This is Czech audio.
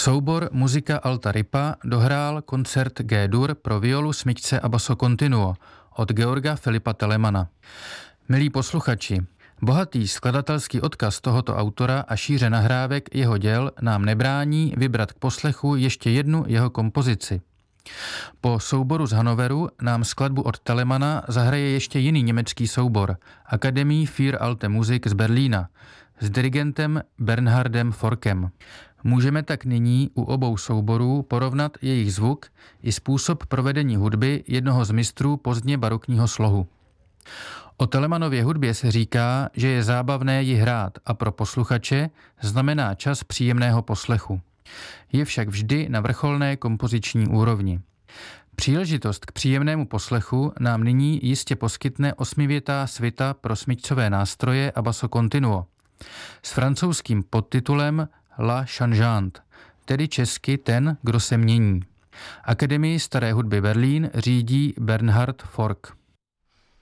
Soubor Musica Alta Ripa dohrál koncert G-dur pro violu, smyčce a basso continuo od Georga Filipa Telemana. Milí posluchači, bohatý skladatelský odkaz tohoto autora a šíře nahrávek jeho děl nám nebrání vybrat k poslechu ještě jednu jeho kompozici. Po souboru z Hannoveru nám skladbu od Telemana zahraje ještě jiný německý soubor, Akademie für Alte Musik z Berlína, s dirigentem Bernhardem Forkem. Můžeme tak nyní u obou souborů porovnat jejich zvuk i způsob provedení hudby jednoho z mistrů pozdně barokního slohu. O Telemanově hudbě se říká, že je zábavné ji hrát a pro posluchače znamená čas příjemného poslechu. Je však vždy na vrcholné kompoziční úrovni. Příležitost k příjemnému poslechu nám nyní jistě poskytne osmivětá svita pro smyčcové nástroje a basso continuo s francouzským podtitulem La Changeante, tedy česky Ten, kdo se mění. Akademii staré hudby Berlín řídí Bernhard Fork.